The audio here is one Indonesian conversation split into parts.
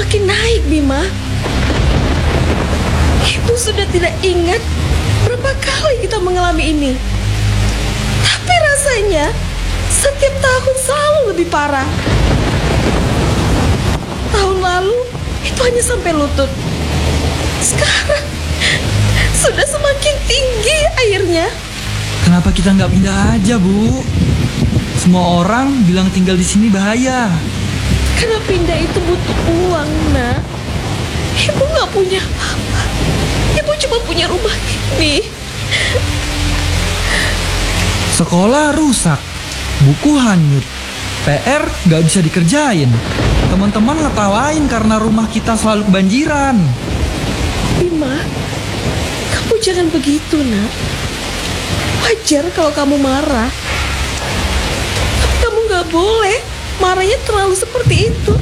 semakin naik, Bima. Ibu sudah tidak ingat berapa kali kita mengalami ini. Tapi rasanya setiap tahun selalu lebih parah. Tahun lalu itu hanya sampai lutut. Sekarang sudah semakin tinggi airnya. Kenapa kita nggak pindah aja, Bu? Semua orang bilang tinggal di sini bahaya. Karena pindah itu butuh uang, Nak. Ibu nggak punya apa-apa. Ibu cuma punya rumah ini. Sekolah rusak, buku hanyut, PR nggak bisa dikerjain. Teman-teman ngetawain karena rumah kita selalu kebanjiran. Bima, kamu jangan begitu, Nak. Wajar kalau kamu marah. Tapi kamu nggak boleh marahnya terlalu seperti itu.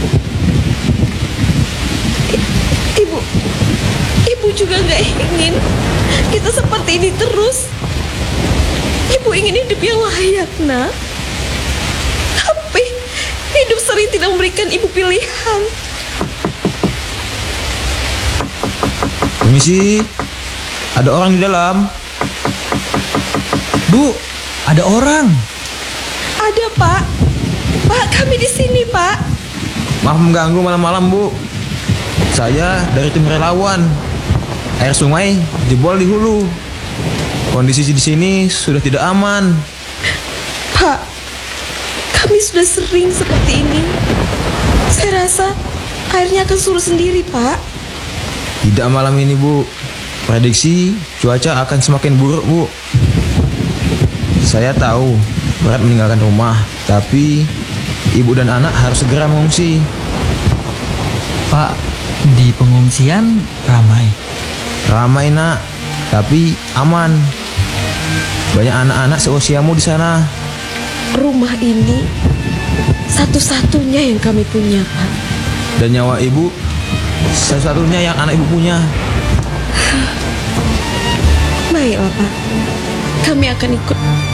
Ibu juga nggak ingin kita seperti ini terus. Ibu ingin hidup yang layak, Nak. Tapi hidup sering tidak memberikan ibu pilihan. Permisi, ada orang di dalam. Bu, ada orang. Ada, Pak. Pak, kami di sini, Pak. Maaf mengganggu malam-malam, Bu. Saya dari tim relawan. Air sungai jebol di hulu. Kondisi di sini sudah tidak aman. Pak, kami sudah sering seperti ini. Saya rasa airnya akan surut sendiri, Pak. Tidak malam ini, Bu. Prediksi cuaca akan semakin buruk, Bu. Saya tahu berat meninggalkan rumah, tapi ibu dan anak harus segera mengungsi. Pak, di pengungsian ramai. Ramai, Nak, tapi aman. Banyak anak-anak seusiamu di sana. Rumah ini satu-satunya yang kami punya, Pak. Dan nyawa ibu satu-satunya yang anak ibu punya. Baiklah, Pak. Kami akan ikut